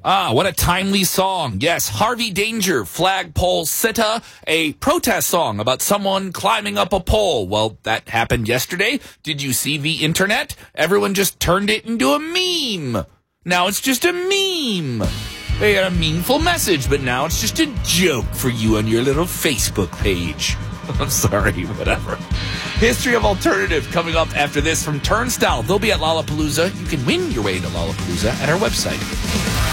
Ah, what a timely song. Yes, Harvey Danger, Flagpole Sitta, a protest song about someone climbing up a pole. Well, that happened yesterday. Did you see the internet? Everyone just turned it into a meme. Now it's just a meme. They had a meaningful message, but now it's just a joke for you on your little Facebook page. I'm sorry, whatever. History of Alternative coming up after this from Turnstile. They'll be at Lollapalooza. You can win your way to Lollapalooza at our website.